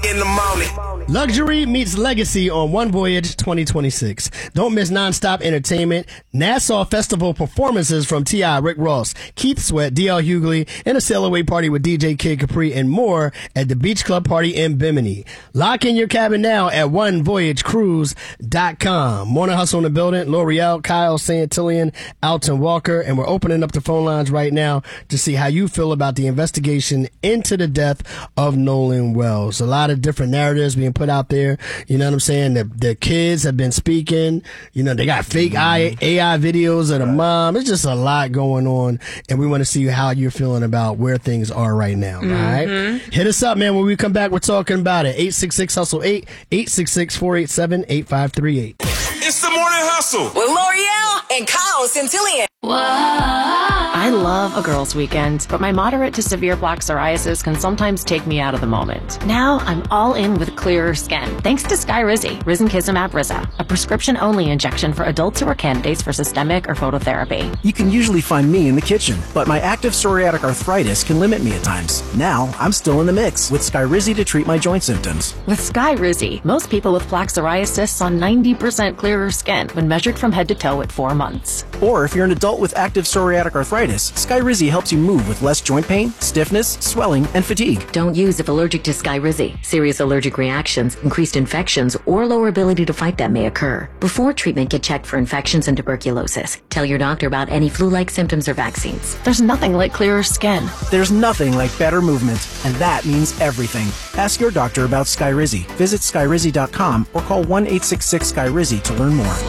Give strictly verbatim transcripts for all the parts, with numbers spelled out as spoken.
in the morning. Luxury meets legacy on One Voyage twenty twenty-six. Don't miss nonstop entertainment, Nassau Festival performances from T I, Rick Ross, Keith Sweat, D L Hughley, and a sail away party with D J Kid Capri and more at the Beach Club Party in Bimini. Lock in your cabin now at one voyage cruise dot com. Morning Hustle in the building. L'Oreal, Kyle Santillian, Alton Walker, and we're opening up the phone lines right now to see how you feel about the investigation into the death of Nolan Wells. A lot of different narratives being put out there. You know what I'm saying? The, the kids have been speaking. You know, they got fake A I videos of the mom. It's just a lot going on, and we want to see how you're feeling about where things are right now. Mm-hmm. All right? Hit us up, man. When we come back, we're talking about it. eight six six hustle eight, eight six six, four eight seven, eight five three eight. It's the Morning Hustle with L'Oreal and Kyle Santillian. I love a girls' weekend, but my moderate to severe plaque psoriasis can sometimes take me out of the moment. Now I'm all in with clearer skin, thanks to Skyrizi, Risankizumab Riza, a prescription-only injection for adults who are candidates for systemic or phototherapy. You can usually find me in the kitchen, but my active psoriatic arthritis can limit me at times. Now I'm still in the mix with Skyrizi to treat my joint symptoms. With Skyrizi, most people with plaque psoriasis saw ninety percent clearer skin when measured from head to toe at four months. Or if you're an adult with active psoriatic arthritis, Skyrizi helps you move with less joint pain, stiffness, swelling, and fatigue. Don't use if allergic to Skyrizi. Serious allergic reactions, increased infections, or lower ability to fight them may occur. Before treatment, get checked for infections and tuberculosis. Tell your doctor about any flu-like symptoms or vaccines. There's nothing like clearer skin. There's nothing like better movement, and that means everything. Ask your doctor about Skyrizi. Visit Skyrizi dot com or call one eight six six Sky Rizi to learn more.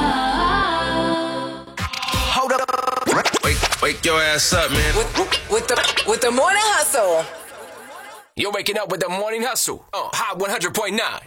Hold up. Wake, wake your ass up, man. With, with the with the Morning Hustle. You're waking up with the Morning Hustle on Hot one hundred point nine.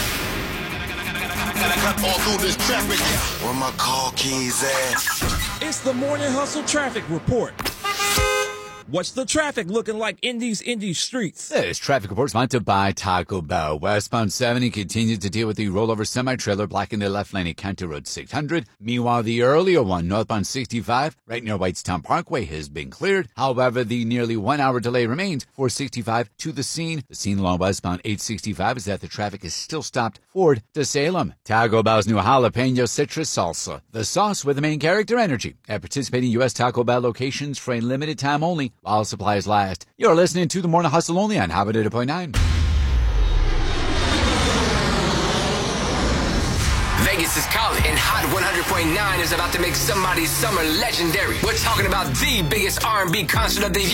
All through this traffic. Where my car keys at? It's the Morning Hustle Traffic Report. What's the traffic looking like in these indie streets? This traffic report is sponsored by Taco Bell. Westbound seventy continues to deal with the rollover semi-trailer blocking the left lane at County Road six hundred. Meanwhile, the earlier one, northbound sixty-five, right near Whitestown Parkway, has been cleared. However, the nearly one-hour delay remains for sixty-five to the scene. The scene along westbound eight sixty-five is that the traffic is still stopped forward to Salem. Taco Bell's new jalapeno citrus salsa, the sauce with the main character energy, at participating U S Taco Bell locations for a limited time only, while supplies last. You're listening to The Morning Hustle only on Hot one hundred point nine. Vegas is calling, and Hot one hundred point nine is about to make somebody's summer legendary. We're talking about the biggest R and B concert of the year.